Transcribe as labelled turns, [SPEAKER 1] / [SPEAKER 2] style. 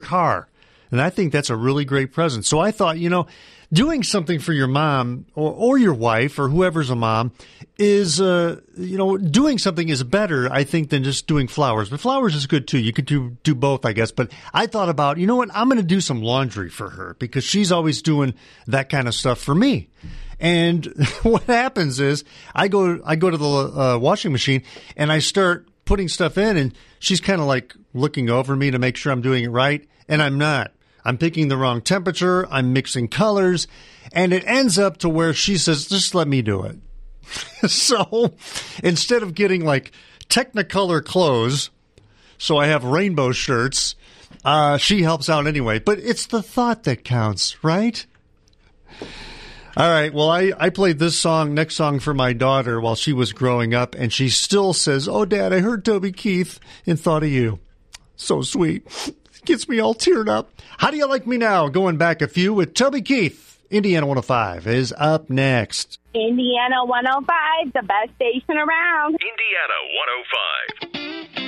[SPEAKER 1] car. And I think that's a really great present. So I thought, doing something for your mom or your wife or whoever's a mom is, doing something is better, I think, than just doing flowers. But flowers is good, too. You could do both, I guess. But I thought about, I'm going to do some laundry for her because she's always doing that kind of stuff for me. And what happens is I go to the washing machine and I start putting stuff in, and she's kind of like looking over me to make sure I'm doing it right. And I'm not. I'm picking the wrong temperature. I'm mixing colors. And it ends up to where she says, just let me do it. So instead of getting like Technicolor clothes, so I have rainbow shirts, she helps out anyway. But it's the thought that counts, right? All right. Well, I played this next song for my daughter while she was growing up. And she still says, oh, Dad, I heard Toby Keith and thought of you. So sweet. Gets me all teared up. How do you like me now? Going back a few with Toby Keith. Indiana 105 is up next.
[SPEAKER 2] Indiana 105, the best station around.
[SPEAKER 3] Indiana 105.